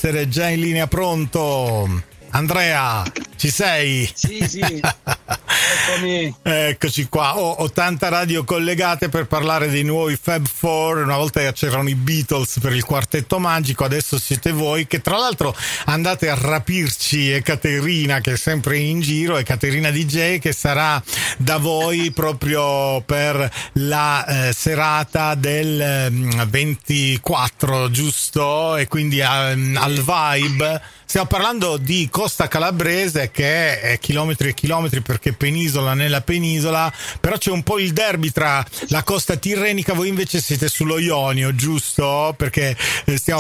essere già in linea, pronto? Andrea, ci sei? Sì, eccomi. Eccoci qua. Ho tante radio collegate per parlare dei nuovi Fab Four. Una volta c'erano i Beatles per il Quartetto Magico, adesso siete voi, che tra l'altro andate a rapirci Ekaterina, che è sempre in giro, Ekaterina DJ, che sarà da voi proprio per la serata del 24, giusto? E quindi al Vibe. Stiamo parlando di Costa Calabrese, che è chilometri e chilometri perché penisola nella penisola, però c'è un po' il derby tra la costa tirrenica. Voi invece siete sullo Ionio, giusto? Perché stiamo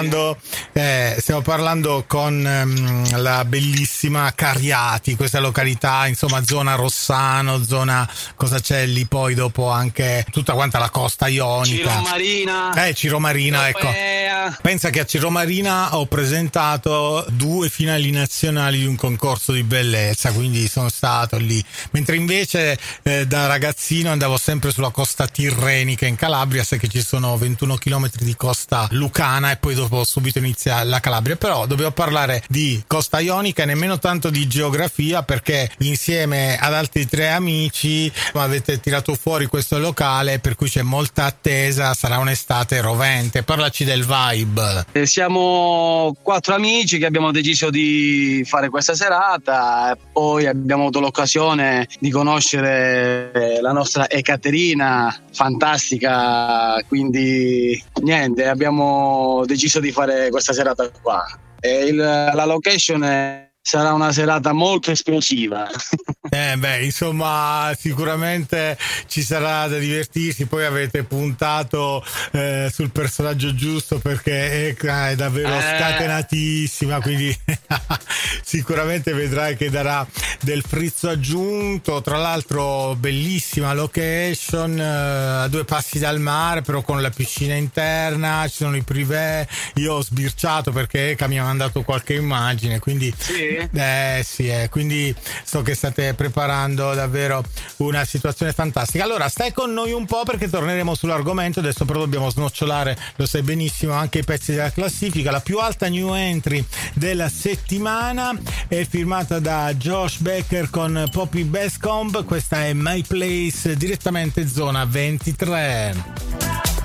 parlando con la bellissima Cariati, questa località, insomma zona Rossano, zona, cosa c'è lì poi dopo, anche tutta quanta la costa ionica. Ciro Marina, ecco. Pensa che a Ciro Marina ho presentato 2 finali nazionali di un concorso di bellezza, quindi sono stato lì, mentre invece da ragazzino andavo sempre sulla costa tirrenica in Calabria. Sai che ci sono 21 chilometri di costa lucana e poi dopo subito inizia la Calabria. Però dobbiamo parlare di costa ionica e nemmeno tanto di geografia, perché insieme ad altri 3 amici avete tirato fuori questo locale per cui c'è molta attesa, sarà un'estate rovente. Parlaci del vibe. Siamo 4 amici che abbiamo deciso di fare questa serata, poi abbiamo avuto l'occasione di conoscere la nostra Ekaterina, fantastica, quindi niente, abbiamo deciso di fare questa serata qua. La location sarà una serata molto esplosiva. Insomma, sicuramente ci sarà da divertirsi. Poi avete puntato sul personaggio giusto, perché è davvero scatenatissima, quindi sicuramente vedrai che darà del frizzo aggiunto. Tra l'altro bellissima location, a 2 passi dal mare, però con la piscina interna, ci sono i privé. Io ho sbirciato perché Eka mi ha mandato qualche immagine, quindi quindi so che state preparando davvero una situazione fantastica. Allora stai con noi un po', perché torneremo sull'argomento. Adesso però dobbiamo snocciolare, lo sai benissimo, anche i pezzi della classifica. La più alta new entry della settimana è firmata da Josh Becker con Poppy Bascomb. Questa è My Place, direttamente zona 23.